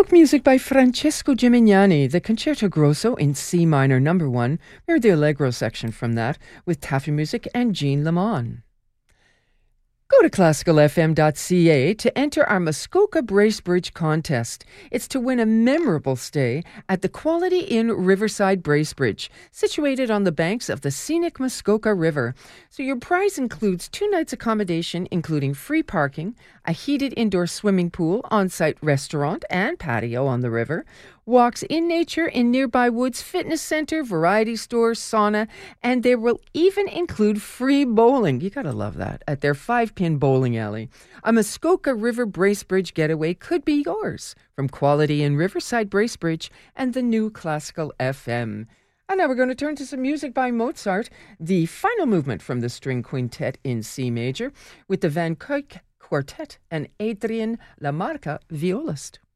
Baroque music by Francesco Gimignani, the Concerto Grosso in C minor number 1, or the Allegro section from that, with Taffy Music and Jean Lemon. Go to classicalfm.ca to enter our Muskoka Bracebridge contest. It's to win a memorable stay at the Quality Inn Riverside Bracebridge, situated on the banks of the scenic Muskoka River. So your prize includes 2 nights accommodation, including free parking, a heated indoor swimming pool, on-site restaurant and patio on the river, walks in nature in nearby woods, fitness center, variety store, sauna, and they will even include free bowling. You gotta love that. At their 5-pin bowling alley. A Muskoka River Bracebridge getaway could be yours from Quality in Riverside Bracebridge and the new Classical FM. And now we're going to turn to some music by Mozart, the final movement from the string quintet in C major, with the Van Cuyk Quartet and Adrian Lamarca, violist.